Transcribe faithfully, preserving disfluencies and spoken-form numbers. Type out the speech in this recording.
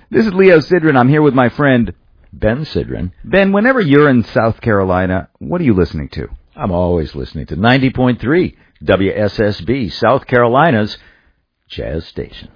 This is Leo Sidran. I'm here with my friend Ben Sidran. Ben, whenever you're in South Carolina, what are you listening to? I'm always listening to ninety point three W S S B, South Carolina's Jazz Station.